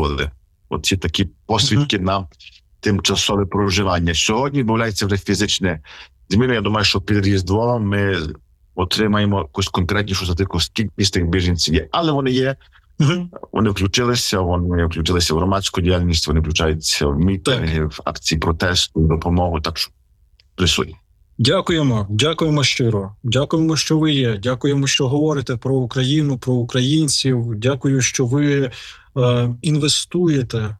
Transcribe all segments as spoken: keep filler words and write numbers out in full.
дозволи. Оці такі посвідки uh-huh. на тимчасове проживання. Сьогодні відбувається вже фізичне зміни. Я думаю, що під Різдвом ми отримаємо якусь конкретнішу статистику, скільки з тих біженців є. Але вони є, uh-huh. вони включилися, вони включилися в громадську діяльність, вони включаються в мітинги, в акції протесту, допомогу, так що присутні. Дякуємо, дякуємо щиро. Дякуємо, що ви є. Дякуємо, що говорите про Україну, про українців. Дякую, що ви е, інвестуєте е,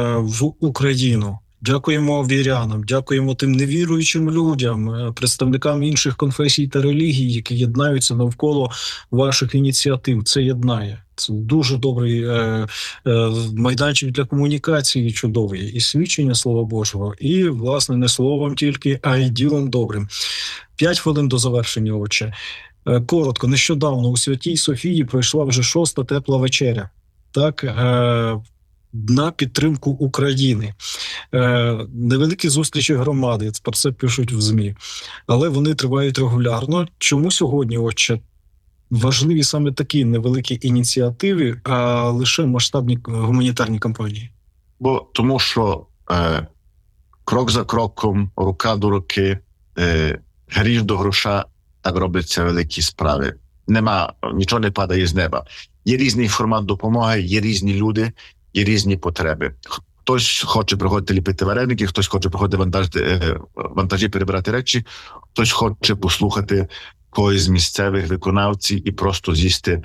в Україну. Дякуємо вірянам, дякуємо тим невіруючим людям, представникам інших конфесій та релігій, які єднаються навколо ваших ініціатив. Це єднає. Це дуже добрий е, е, майданчик для комунікації, чудовий. І свідчення Слова Божого, і, власне, не словом тільки, а й ділом добрим. П'ять хвилин до завершення, отче. Е, коротко, нещодавно у Святій Софії пройшла вже шоста тепла вечеря. Так, е, на підтримку України. Е, невеликі зустрічі громади, про це пишуть в ЗМІ. Але вони тривають регулярно. Чому сьогодні, отче, важливі саме такі невеликі ініціативи, а лише масштабні гуманітарні кампанії? Бо тому що е, крок за кроком, рука до руки, е, гріш до гроша, так робляться великі справи. Нема, нічого не падає з неба. Є різний формат допомоги, є різні люди, є різні потреби. Хтось хоче приходити ліпити вареники, хтось хоче приходити вантаж, вантажі перебирати речі, хтось хоче послухати когось з місцевих виконавців і просто з'їсти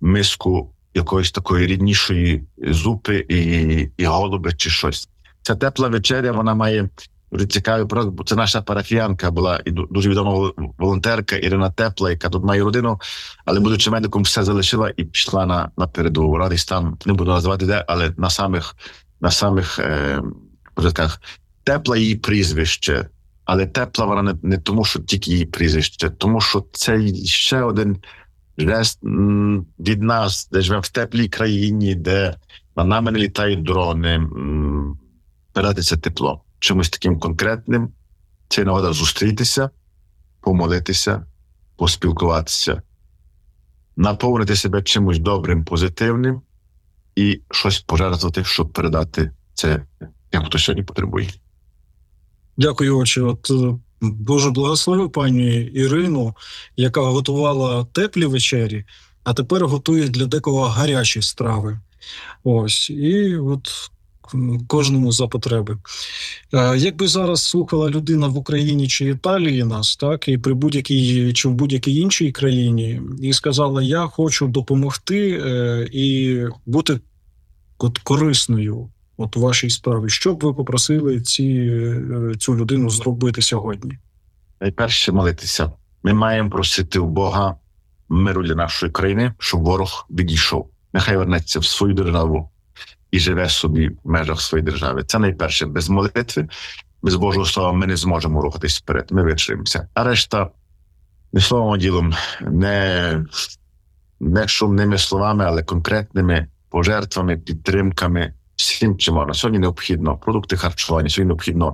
миску якоїсь такої ріднішої зупи і, і голуби чи щось. Ця тепла вечеря, вона має дуже цікавий проект, бо це наша парафіянка була і дуже відома волонтерка Ірина Тепла, яка тут має родину, але будучи медиком все залишила і пішла на, на передову. Радість там, не буду називати де, але на самих, на самих е, початках. Тепла її прізвище, але Тепла вона не, не тому, що тільки її прізвище, тому що це ще один жест м, від нас, де живемо в теплій країні, де на нами не літають дрони, м, передати це тепло. Чимось таким конкретним, це нагода зустрітися, помолитися, поспілкуватися, наповнити себе чимось добрим, позитивним і щось пожертвувати, щоб передати це, як хто сьогодні потребує. Дякую, отче. От Боже благословив пані Ірину, яка готувала теплі вечері, а тепер готує для декого гарячі страви. Ось, і от кожному за потреби. Якби зараз слухала людина в Україні чи Італії нас, так, і при будь-якій чи в будь-якій іншій країні, і сказала, я хочу допомогти е, і бути от, корисною от, у вашій справі, що б ви попросили ці, цю людину зробити сьогодні? Найперше молитися. Ми маємо просити у Бога миру для нашої країни, щоб ворог відійшов. Нехай вернеться в свою державу і живе собі в межах своєї держави. Це найперше. Без молитви, без Божого слова ми не зможемо рухатись вперед. Ми вичуємося. А решта не словом, а ділом, не, не шумними словами, але конкретними пожертвами, підтримками, всім, чим можна. Сьогодні необхідно продукти харчування, сьогодні необхідно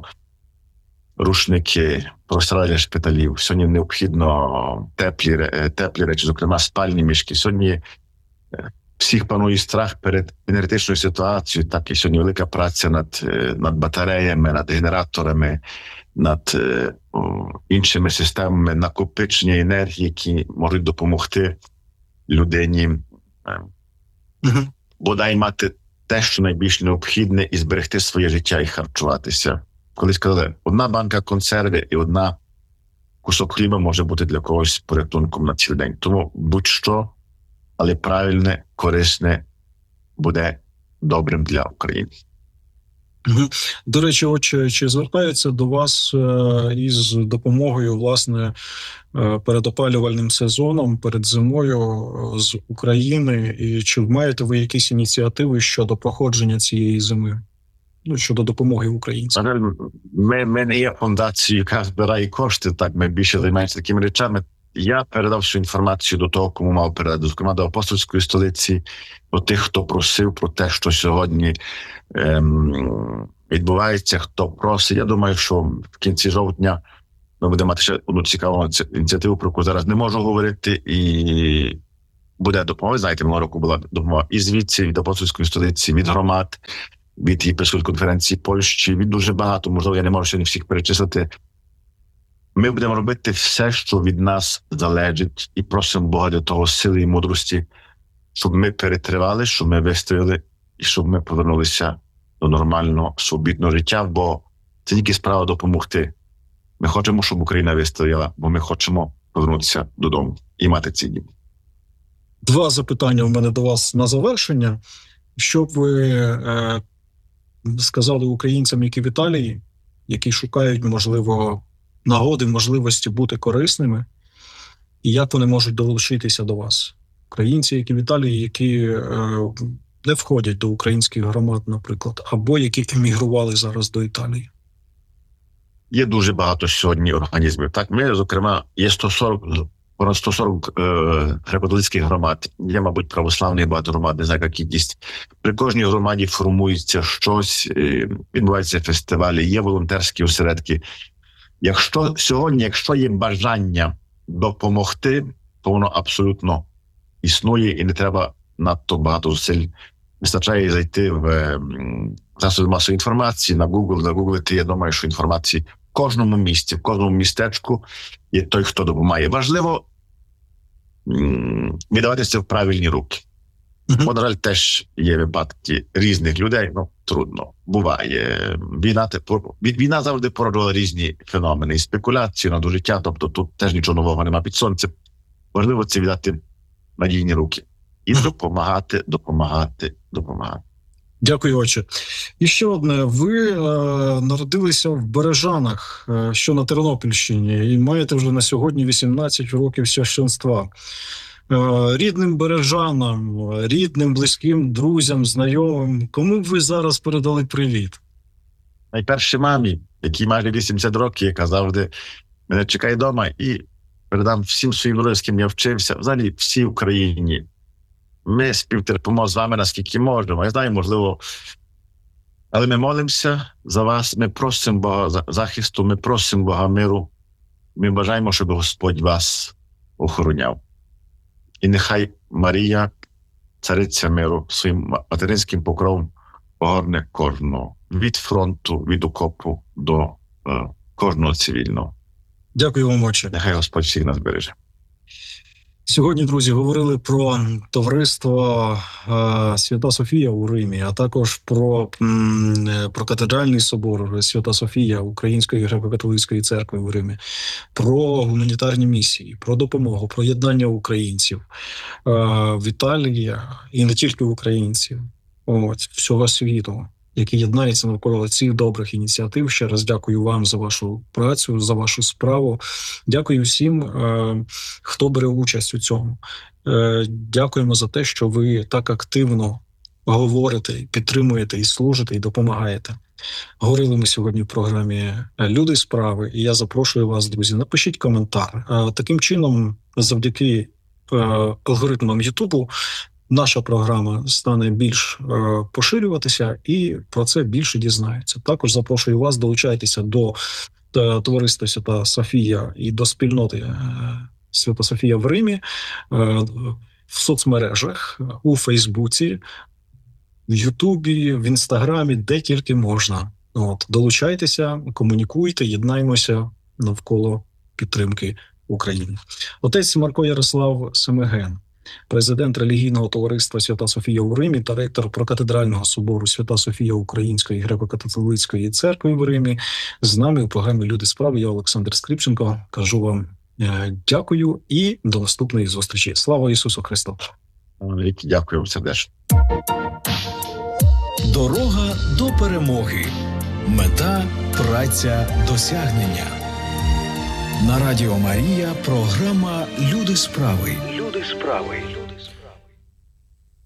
рушники, простирадлення для шпиталів, сьогодні необхідно теплі, теплі речі, зокрема спальні мішки. Сьогодні всіх панує страх перед енергетичною ситуацією, так і сьогодні велика праця над, над батареями, над генераторами, над е, о, іншими системами накопичення енергії, які можуть допомогти людині е, угу. бодай мати те, що найбільш необхідне, і зберегти своє життя і харчуватися. Колись сказали, одна банка консерви і одна кусок хліба може бути для когось порятунком на цілий день. Тому будь-що, але правильне, корисне буде добрим для України. До речі, отче, чи звертаються до вас е, із допомогою, власне, е, перед опалювальним сезоном, перед зимою е, з України? І чи маєте ви якісь ініціативи щодо проходження цієї зими? Ну, щодо допомоги українцям? Ми, ми не є фундацією, яка збирає кошти, так, ми більше займаємося такими речами. Я передав всю інформацію до того, кому мав передати, зокрема до апостольської столиці, до тих, хто просив про те, що сьогодні ем, відбувається, хто просить. Я думаю, що в кінці жовтня ми будемо мати ще одну цікаву ініціативу, про яку зараз не можу говорити, і буде допомога. Знаєте, минулого року була допомога і звідси, від апостольської столиці, від громад, від єпископської конференції Польщі, від дуже багато, можливо, я не можу сьогодні всіх перечислити. Ми будемо робити все, що від нас залежить, і просимо Бога для того сили і мудрості, щоб ми перетривали, щоб ми вистояли і щоб ми повернулися до нормального, свобідного життя, бо це тільки справа допомогти. Ми хочемо, щоб Україна вистояла, бо ми хочемо повернутися додому і мати ці дні. Два запитання в мене до вас на завершення. Що б ви е, сказали українцям, які в Італії, які шукають, можливо, нагоди, можливості бути корисними, і як вони можуть долучитися до вас? Українці, які в Італії, які е, не входять до українських громад, наприклад, або які емігрували зараз до Італії. Є дуже багато сьогодні організмів. Так, ми, зокрема, є сто сорок, понад сто сорок е, греко-католицьких громад. Є, мабуть, православних багато громад, не знаю, яка кількість. При кожній громаді формується щось, е, відбуваються фестивалі, є волонтерські осередки. Якщо сьогодні, якщо є бажання допомогти, то воно абсолютно існує і не треба надто багато зусиль. Вистачає зайти в м, засоби масової інформації, на Google, загуглити. Я думаю, що інформації в кожному місті, в кожному містечку є той, хто допомагає. Важливо м, віддаватися в правильні руки. Мгм. Бо, на жаль, теж є випадки різних людей, ну, трудно, буває. Війна, те- пор- від- війна завжди породжувала різні феномени, і спекуляцію на життя, тобто тут теж нічого нового нема під сонцем. Важливо це віддати в надійні руки. І допомагати, допомагати, допомагати. Дякую, отче. І ще одне. Ви е, народилися в Бережанах, е, що на Тернопільщині, і маєте вже на сьогодні вісімнадцять років священства. Е, рідним бережанам, рідним, близьким, друзям, знайомим, кому б ви зараз передали привіт? Найперше мамі, якій майже вісімдесят років, яка завжди мене чекає вдома, і передам всім своїм друзям, з ким я вчився, взагалі всій Україні. Ми співтерпимо з вами, наскільки можемо. Я знаю, можливо, але ми молимося за вас, ми просимо Бога за- захисту, ми просимо Бога миру. Ми бажаємо, щоб Господь вас охороняв. І нехай Марія, цариця миру, своїм материнським покровом огорне кожного. Від фронту, від окопу до е, кожного цивільного. Дякую вам, отче. Нехай Господь всіх нас береже. Сьогодні, друзі, говорили про товариство е, Свята Софія у Римі, а також про, м, е, про катедральний собор Свята Софія Української греко-католицької церкви у Римі, про гуманітарні місії, про допомогу, про єднання українців е, в Італії і не тільки українців, от, всього світу, які єднаються навколо цих добрих ініціатив. Ще раз дякую вам за вашу працю, за вашу справу. Дякую всім, е, хто бере участь у цьому. Е, Дякуємо за те, що ви так активно говорите, підтримуєте і служите, і допомагаєте. Говорили ми сьогодні в програмі «Люди справи», і я запрошую вас, друзі, напишіть коментар. Е, Таким чином, завдяки е, алгоритмам Ютубу, наша програма стане більш е, поширюватися, і про це більше дізнаються. Також запрошую вас, долучайтеся до е, товариства Свята Софія і до спільноти е, Свята Софія в Римі е, в соцмережах, у Фейсбуці, в Ютубі, в Інстаграмі, де тільки можна. От, долучайтеся, комунікуйте, єднаймося навколо підтримки України. Отець Марко Ярослав Семеген, президент релігійного товариства Свята Софія у Римі та ректор прокатедрального собору Свята Софія Української греко-католицької церкви в Римі, з нами у програмі «Люди справи». Я Олександр Скрипченко. Кажу вам е, дякую і до наступної зустрічі. Слава Ісусу Христу! Велике дякую вам сердечно. Дорога до перемоги. Мета – праця, досягнення. На Радіо Марія програма «Люди справи». Люди справи.